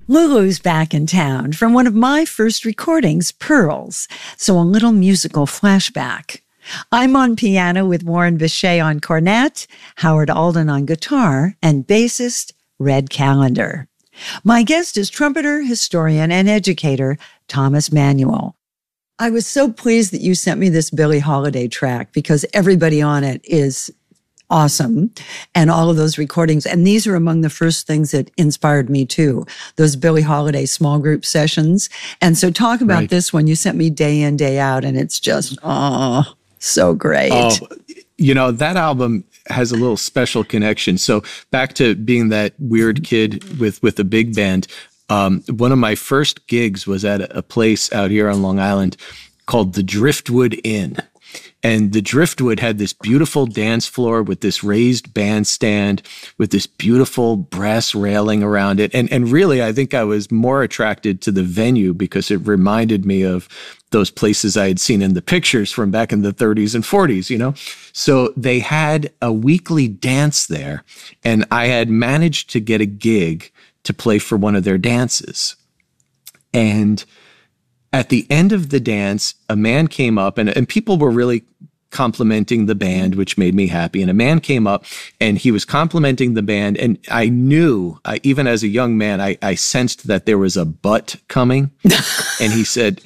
Lulu's back in town from one of my first recordings, Pearls, so a little musical flashback. I'm on piano with Warren Bechet on cornet, Howard Alden on guitar, and bassist Red Callender. My guest is trumpeter, historian, and educator Thomas Manuel. I was so pleased that you sent me this Billie Holiday track because everybody on it is awesome. And all of those recordings. And these are among the first things that inspired me too. Those Billie Holiday small group sessions. And so talk about this one. You sent me Day In, Day Out, and it's just, so great. Oh, that album has a little special connection. So back to being that weird kid with a big band. One of my first gigs was at a place out here on Long Island called the Driftwood Inn. And the Driftwood had this beautiful dance floor with this raised bandstand with this beautiful brass railing around it. And really, I think I was more attracted to the venue because it reminded me of those places I had seen in the pictures from back in the 30s and 40s, So they had a weekly dance there, and I had managed to get a gig to play for one of their dances. And at the end of the dance, a man came up, and people were really complimenting the band, which made me happy. And a man came up and he was complimenting the band. And I knew, even as a young man, I sensed that there was a but coming. And he said,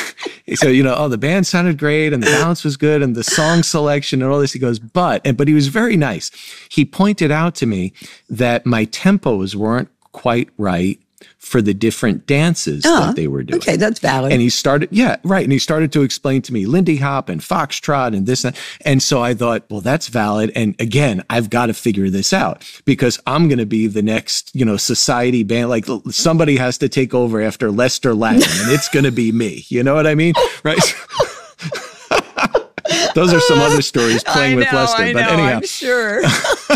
the band sounded great and the balance was good and the song selection and all this. He goes, but he was very nice. He pointed out to me that my tempos weren't quite right for the different dances that they were doing. Okay, that's valid. And he started, and he started to explain to me Lindy Hop and Foxtrot and this and that. And so I thought, well, that's valid. And again, I've got to figure this out because I'm going to be the next, society band. Like somebody has to take over after Lester Latin and it's going to be me. You know what I mean? Right? Those are some other stories playing with Lester. But anyhow. I'm sure.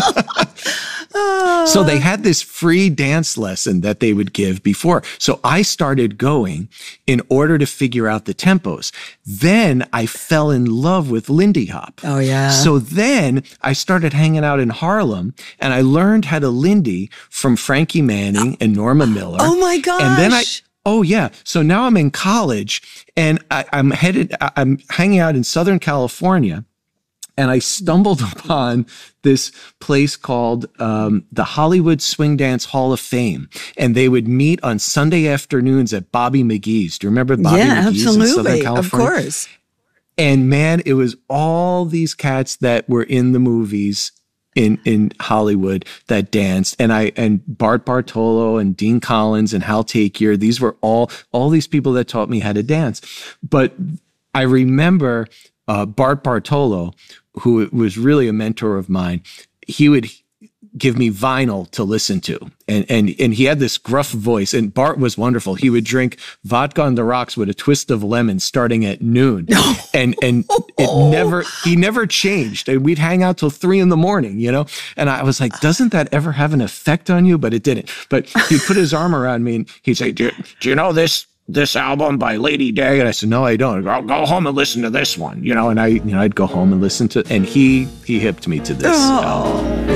So they had this free dance lesson that they would give before. So I started going in order to figure out the tempos. Then I fell in love with Lindy Hop. Oh, yeah. So then I started hanging out in Harlem and I learned how to Lindy from Frankie Manning and Norma Miller. Oh, my gosh. And then oh, yeah. So now I'm in college and I'm hanging out in Southern California. And I stumbled upon this place called the Hollywood Swing Dance Hall of Fame. And they would meet on Sunday afternoons at Bobby McGee's. Do you remember Bobby McGee's in Southern California? Of course. And man, it was all these cats that were in the movies in Hollywood that danced. And Bart Bartolo and Dean Collins and Hal Takier. These were all these people that taught me how to dance. But I remember Bart Bartolo, who was really a mentor of mine, he would give me vinyl to listen to. And he had this gruff voice, and Bart was wonderful. He would drink vodka on the rocks with a twist of lemon starting at noon. And he never changed. And we'd hang out till 3 a.m, And I was like, doesn't that ever have an effect on you? But it didn't. But he'd put his arm around me and he'd say, do you know this album by Lady Day? And I said, no, I don't. Go home and listen to this one, and I'd go home and listen to, and he hipped me to this album.